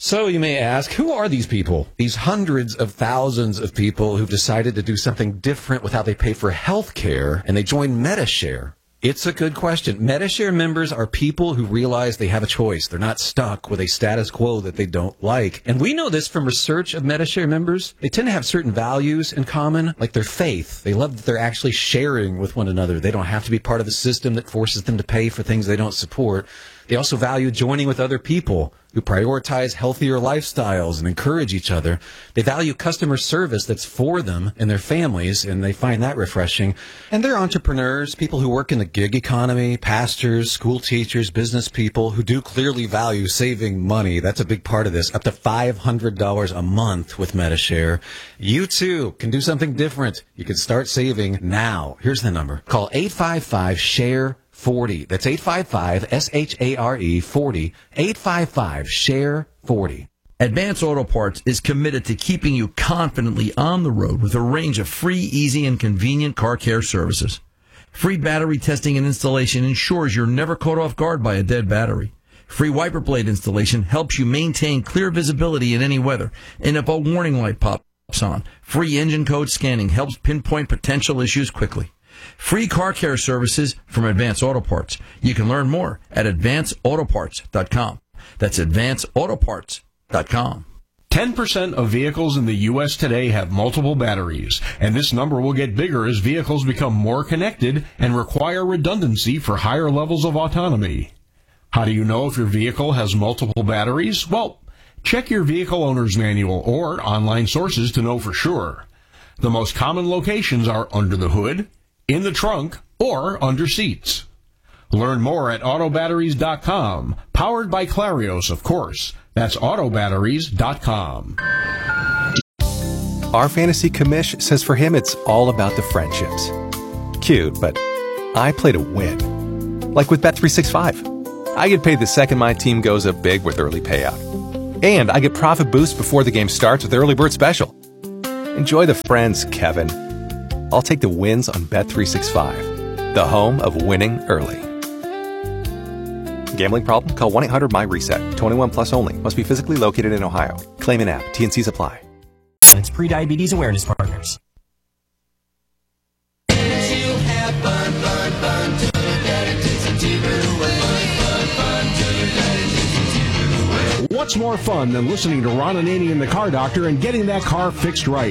So you may ask, who are these people? These hundreds of thousands of people who've decided to do something different with how they pay for health care, and they join Medi-Share. It's a good question. Medi-Share members are people who realize they have a choice. They're not stuck with a status quo that they don't like. And we know this from research of Medi-Share members. They tend to have certain values in common, like their faith. They love that they're actually sharing with one another. They don't have to be part of a system that forces them to pay for things they don't support. They also value joining with other people who prioritize healthier lifestyles and encourage each other. They value customer service that's for them and their families, and they find that refreshing. And they're entrepreneurs, people who work in the gig economy, pastors, school teachers, business people who do clearly value saving money. That's a big part of this, up to $500 a month with Medi-Share. You, too, can do something different. You can start saving now. Here's the number. Call 855-SHARE 40. That's 855-SHARE 40. 855-SHARE 40. Advance Auto Parts is committed to keeping you confidently on the road with a range of free, easy, and convenient car care services. Free battery testing and installation ensures you're never caught off guard by a dead battery. Free wiper blade installation helps you maintain clear visibility in any weather. And if a warning light pops on, free engine code scanning helps pinpoint potential issues quickly. Free car care services from Advance Auto Parts. You can learn more at advanceautoparts.com. That's advanceautoparts.com. 10% of vehicles in the U.S. today have multiple batteries, and this number will get bigger as vehicles become more connected and require redundancy for higher levels of autonomy. How do you know if your vehicle has multiple batteries? Well, check your vehicle owner's manual or online sources to know for sure. The most common locations are under the hood, in the trunk, or under seats. Learn more at autobatteries.com, powered by Clarios, of course. That's autobatteries.com. Our fantasy commish says for him it's all about the friendships. Cute, but I play to win. Like with Bet365. I get paid the second my team goes up big with early payout. And I get profit boost before the game starts with Early Bird Special. Enjoy the friends, Kevin. I'll take the wins on Bet365, the home of winning early. Gambling problem? Call 1-800-MY-RESET. 21 plus only. Must be physically located in Ohio. Claim an app. T&Cs apply. It's Pre-Diabetes Awareness Partners. What's more fun than listening to Ron Ananian and the Car Doctor and getting that car fixed right?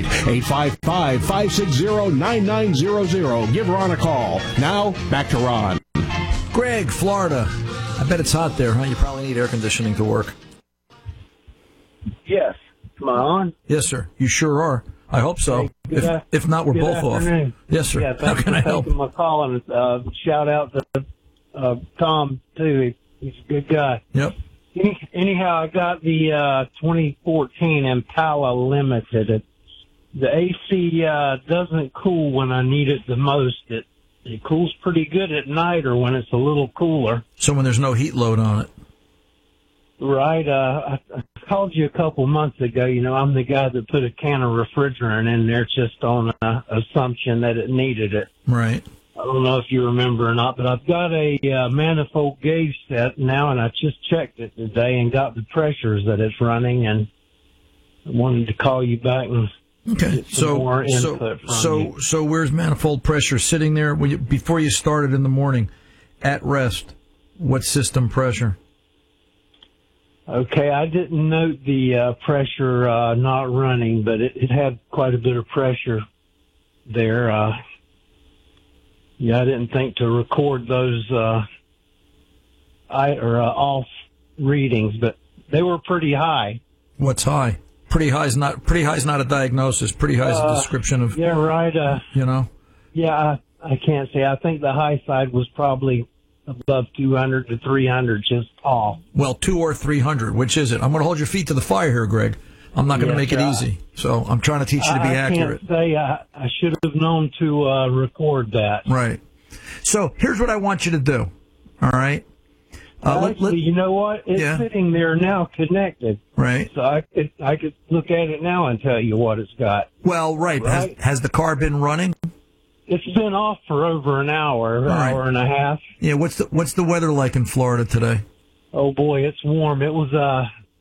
855-560-9900. Give Ron a call. Now, back to Ron. Greg, Florida. I bet it's hot there, huh? You probably need air conditioning to work. Yes. Am I on? Yes, sir. You sure are. I hope so. If not, we're both afternoon. off. Yes, sir. Yeah, how can I help? My call and shout out to Tom, too. He's a good guy. Yep. Anyhow, I got the 2014 Impala Limited. The AC doesn't cool when I need it the most. It cools pretty good at night or when it's a little cooler. So when there's no heat load on it. Right. I called you a couple months ago. You know, I'm the guy that put a can of refrigerant in there just on assumption that it needed it. Right. I don't know if you remember or not, but I've got a manifold gauge set now, and I just checked it today and got the pressures that it's running, and I wanted to call you back and get some more input from you. So where's manifold pressure sitting there before you started in the morning at rest? What system pressure? Okay, I didn't note the pressure not running, but it had quite a bit of pressure there. Yeah, I didn't think to record those off readings, but they were pretty high. What's high? Pretty high is not a diagnosis. Pretty high is a description of. Yeah, right. Yeah, I can't say. I think the high side was probably above 200 to 300, just off. Well, 200 or 300. Which is it? I'm going to hold your feet to the fire here, Greg. I'm not going to make it easy. So I'm trying to teach you to be accurate. I can't say I should have known to record that. Right. So here's what I want you to do. All right. Actually, you know what? It's sitting there now connected. Right. So I could look at it now and tell you what it's got. Well, right. Has the car been running? It's been off for over an hour, hour and a half. Yeah. What's the weather like in Florida today? Oh boy, it's warm. It was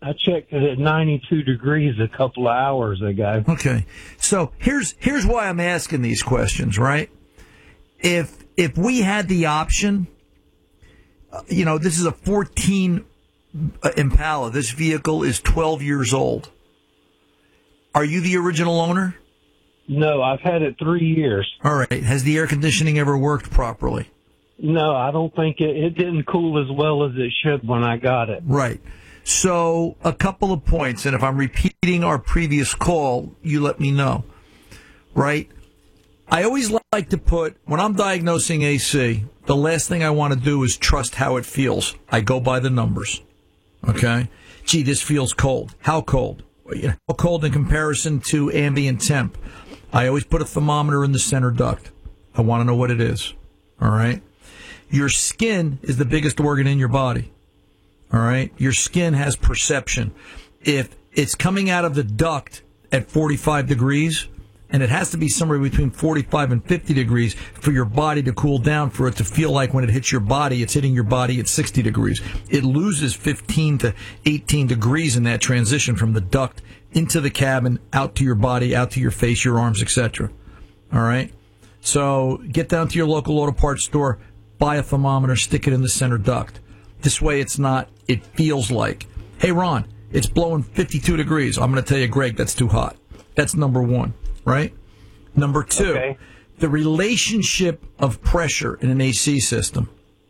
I checked it at 92 degrees a couple of hours ago. Okay. So here's why I'm asking these questions, right? If we had the option, this is a 14 Impala. This vehicle is 12 years old. Are you the original owner? No, I've had it 3 years. All right. Has the air conditioning ever worked properly? No, I don't think it didn't cool as well as it should when I got it. Right. So a couple of points, and if I'm repeating our previous call, you let me know. Right? I always like to put, when I'm diagnosing AC, the last thing I want to do is trust how it feels. I go by the numbers. Okay? Gee, this feels cold. How cold? How cold in comparison to ambient temp? I always put a thermometer in the center duct. I want to know what it is. All right? Your skin is the biggest organ in your body. All right? Your skin has perception. If it's coming out of the duct at 45 degrees, and it has to be somewhere between 45 and 50 degrees for your body to cool down, for it to feel like when it hits your body, it's hitting your body at 60 degrees. It loses 15 to 18 degrees in that transition from the duct into the cabin, out to your body, out to your face, your arms, etc. All right? So get down to your local auto parts store, buy a thermometer, stick it in the center duct. This way it feels like, hey, Ron, it's blowing 52 degrees. I'm going to tell you, Greg, that's too hot. That's number one, right? Number two, okay. The relationship of pressure in an AC system.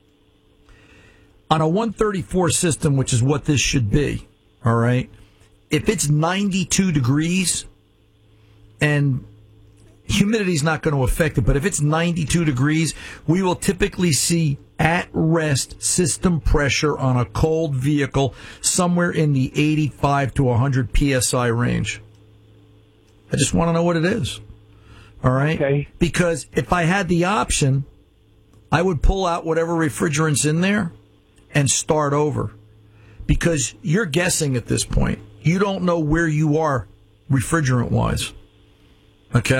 On a 134 system, which is what this should be, all right, if it's 92 degrees, and humidity's not going to affect it, but if it's 92 degrees, we will typically see at-rest system pressure on a cold vehicle somewhere in the 85 to 100 PSI range. I just want to know what it is. All right? Okay. Because if I had the option, I would pull out whatever refrigerant's in there and start over. Because you're guessing at this point. You don't know where you are refrigerant-wise. Okay?